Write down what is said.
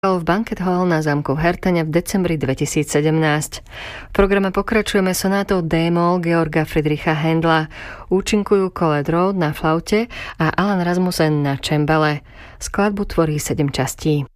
v Banquet Hall na zámku v Hertene v decembri 2017. V programe pokračujeme sonátou D-moll Georga Friedricha Händla. Účinkujú Colette Road na flaute a Alan Rasmussen na čembale. Skladbu tvorí 7 častí.